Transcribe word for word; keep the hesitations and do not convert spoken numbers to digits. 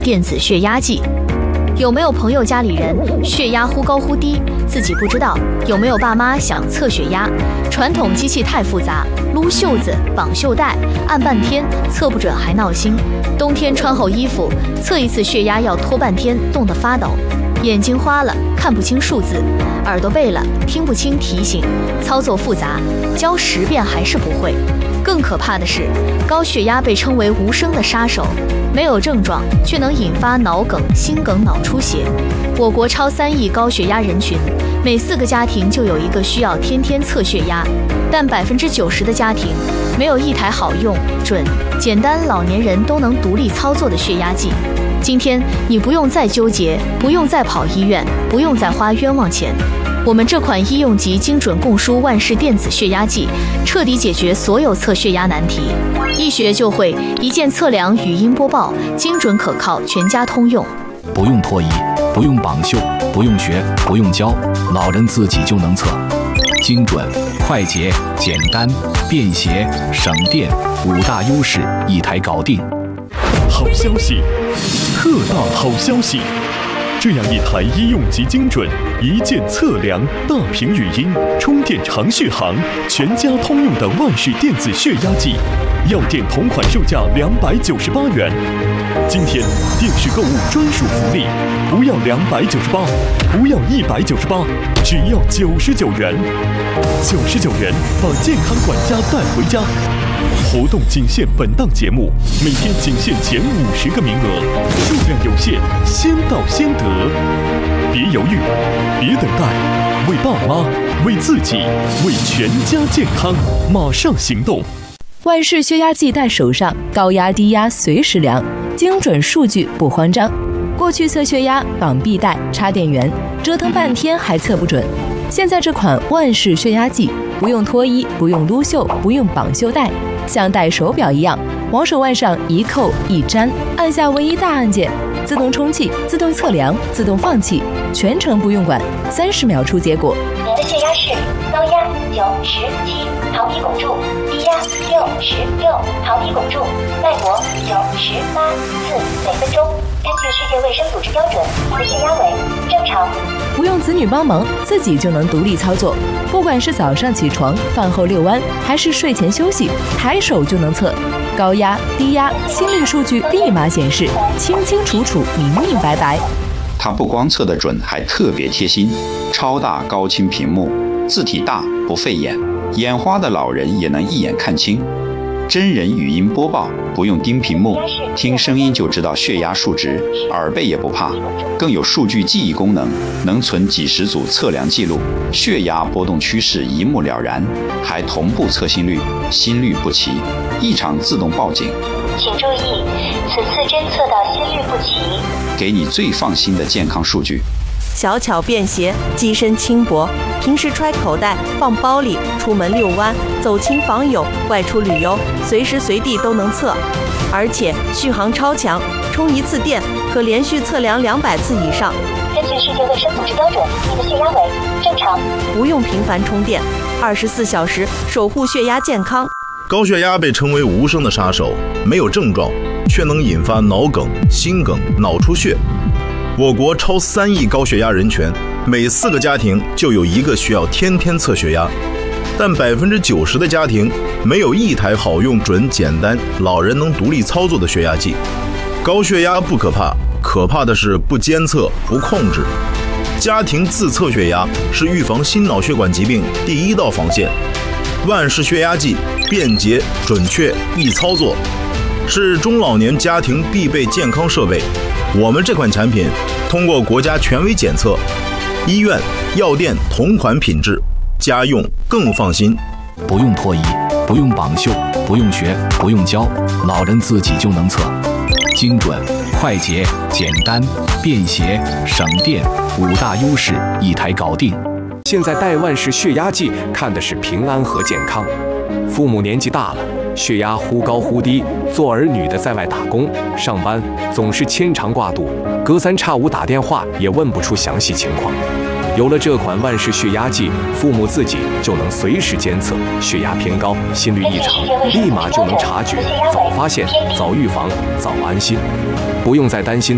电子血压计。有没有朋友家里人血压忽高忽低，自己不知道？有没有爸妈想测血压？传统机器太复杂，撸袖子、绑袖带，按半天测不准还闹心。冬天穿厚衣服，测一次血压要拖半天，冻得发抖。眼睛花了，看不清数字；耳朵背了，听不清提醒。操作复杂，教十遍还是不会。更可怕的是，高血压被称为无声的杀手，没有症状却能引发脑梗、心梗、脑出血。我国超三亿高血压人群，每四个家庭就有一个需要天天测血压，但百分之九十的家庭没有一台好用、准、简单、老年人都能独立操作的血压计。今天你不用再纠结，不用再跑医院，不用再花冤枉钱。我们这款医用级精准供输万氏电子血压计，彻底解决所有测血压难题，一学就会，一键测量，语音播报，精准可靠，全家通用。 不用脱衣，不用绑袖，不用学，不用教，老人自己就能测。精准、快捷、简单、便携、省电，五大优势一台搞定。 好消息，特大好消息！这样一台医用级精准、一键测量、大屏语音、充电长续航、全家通用的万氏电子血压计，药店同款售价两百九十八元。今天电视购物专属福利，不要两百九十八，不要一百九十八，只要九十九元。九十九元把健康管家带回家。活动仅限本档节目，每天仅限前五十个名额，数量有限，先到先得。别犹豫，别等待，为爸妈、为自己、为全家健康，马上行动！ 万氏血压计在手上，高压低压随时量，精准数据不慌张。过去测血压绑臂带、插电源，折腾半天还测不准。现在这款万氏血压计，不用脱衣，不用撸袖，不用绑袖带，像戴手表一样，往手腕上一扣一粘，按下唯一大按键，自动充气、自动测量、自动放气，全程不用管，三十秒出结果。 您的血压是高压九十七毫米汞柱，低压六十六毫米汞柱，脉搏九十八次每分钟。根据世界卫生组织标准，您的血压为正常。 不用子女帮忙，自己就能独立操作。不管是早上起床、饭后遛弯，还是睡前休息，抬手就能测。高压、低压、心率数据立马显示，清清楚楚、明明白白。 它不光测得准，还特别贴心，超大高清屏幕，字体大不费眼，眼花的老人也能一眼看清。真人语音播报，不用盯屏幕，听声音就知道血压数值，耳背也不怕，更有数据记忆功能，能存几十组测量记录，血压波动趋势一目了然，还同步测心率，心率不齐，异常自动报警。 请注意，此次侦测到心率不齐， 给你最放心的健康数据。 小巧便携，机身轻薄，平时揣口袋、放包里，出门遛弯、走亲访友、外出旅游，随时随地都能测。而且续航超强，充一次电可连续测量两百次以上。 根据世界卫生组织标准，你的血压为正常， 不用频繁充电，二十四小时守护血压健康。 高血压被称为无声的杀手，没有症状，却能引发脑梗、心梗、脑出血。我国超三亿高血压人群，每四个家庭就有一个需要天天测血压，但百分之九十的家庭没有一台好用、准、简单、老人能独立操作的血压计。高血压不可怕，可怕的是不监测、不控制。家庭自测血压是预防心脑血管疾病第一道防线。万氏血压计便捷、准确、易操作，是中老年家庭必备健康设备。我们这款产品通过国家权威检测，医院、药店同款品质，家用更放心。 不用脱衣，不用绑袖，不用学，不用教，老人自己就能测。精准、快捷、简单、便携、省电，五大优势一台搞定。 现在戴万氏血压计看的是平安和健康。父母年纪大了，血压忽高忽低，做儿女的在外打工上班总是牵肠挂肚，隔三差五打电话也问不出详细情况。有了这款万氏血压计，父母自己就能随时监测血压偏高、心率异常，立马就能察觉，早发现、早预防、早安心，不用再担心